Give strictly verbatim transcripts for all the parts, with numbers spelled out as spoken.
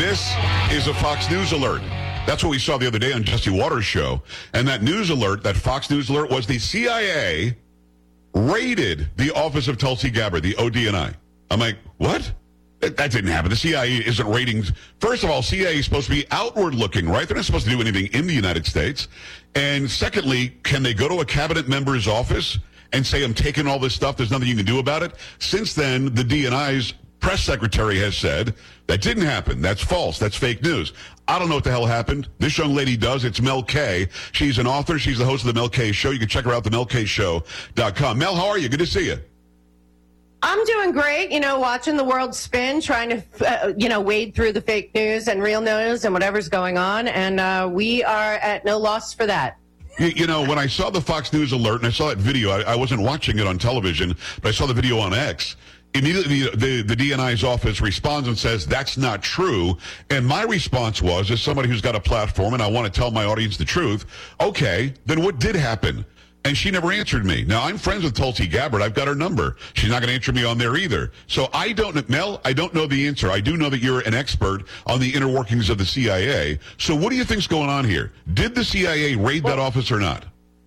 This is a Fox News alert. That's what we saw the other day on Jesse Waters' show. And that news alert, that Fox News alert, was the C I A raided the office of Tulsi Gabbard, the O D N I. I'm like, what? That, that didn't happen. The C I A isn't raiding. First of all, C I A is supposed to be outward looking, right? They're not supposed to do anything in the United States. And secondly, can they go to a cabinet member's office and say, I'm taking all this stuff, there's nothing you can do about it? Since then, the D N I's press secretary has said that didn't happen. That's false. That's fake news. I don't know what the hell happened. This young lady does. It's Mel K. She's an author. She's the host of the Mel K Show. You can check her out, the mel k show dot com. Mel, how are you? Good to see you. I'm doing great, you know, watching the world spin, trying to, uh, you know, wade through the fake news and real news and whatever's going on. And uh, we are at no loss for that. You, you know, when I saw the Fox News alert and I saw that video, I, I wasn't watching it on television, but I saw the video on X. Immediately, the, the D N I's office responds and says, that's not true. And my response was, as somebody who's got a platform and I want to tell my audience the truth, okay, then what did happen? And she never answered me. Now, I'm friends with Tulsi Gabbard. I've got her number. She's not going to answer me on there either. So I don't know, Mel, I don't know the answer. I do know that you're an expert on the inner workings of the C I A. So what do you think's going on here? Did the C I A raid that office or not?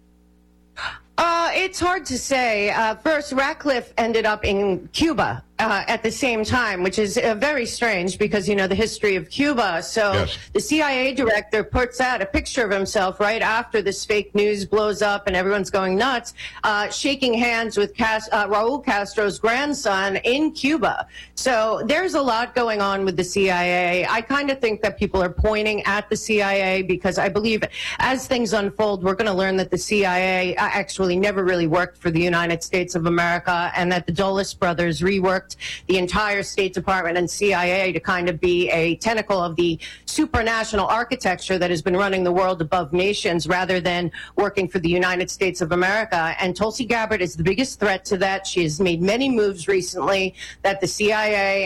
Uh, it's hard to say. Uh, first, Ratcliffe ended up in Cuba uh, at the same time, which is uh, very strange because, you know, the history of Cuba. So yes. The C I A director puts out a picture of himself right after this fake news blows up and everyone's going nuts, uh, shaking hands with Cas- uh, Raul Castro's grandson in Cuba. So there's a lot going on with the C I A. I kind of think that people are pointing at the C I A because I believe as things unfold, we're going to learn that the C I A actually never really worked for the United States of America and that the Dulles brothers reworked the entire State Department and C I A to kind of be a tentacle of the supranational architecture that has been running the world above nations rather than working for the United States of America. And Tulsi Gabbard is the biggest threat to that. She has made many moves recently that the C I A